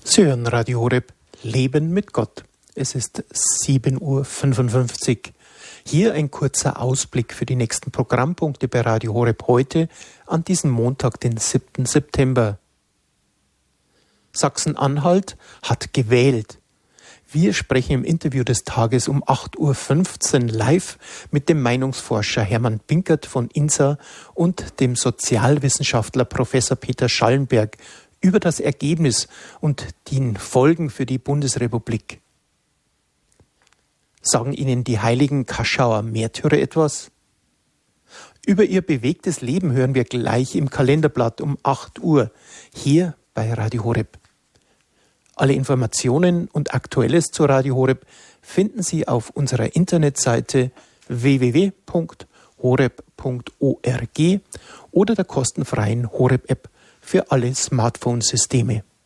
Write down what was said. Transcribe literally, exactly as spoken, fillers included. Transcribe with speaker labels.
Speaker 1: Sie hören Radio Horeb, Leben mit Gott. Es ist sieben Uhr fünfundfünfzig. Hier ein kurzer Ausblick für die nächsten Programmpunkte bei Radio Horeb heute an diesem Montag, den siebten September. Sachsen-Anhalt hat gewählt. Wir sprechen im Interview des Tages um acht Uhr fünfzehn live mit dem Meinungsforscher Hermann Binkert von I N S A und dem Sozialwissenschaftler Professor Peter Schallenberg über das Ergebnis und die Folgen für die Bundesrepublik. Sagen Ihnen die heiligen Kaschauer Märtyrer etwas? Über ihr bewegtes Leben hören wir gleich im Kalenderblatt um acht Uhr, hier bei Radio Horeb. Alle Informationen und Aktuelles zu Radio Horeb finden Sie auf unserer Internetseite w w w punkt horeb punkt org oder der kostenfreien Horeb-App für alle Smartphone-Systeme.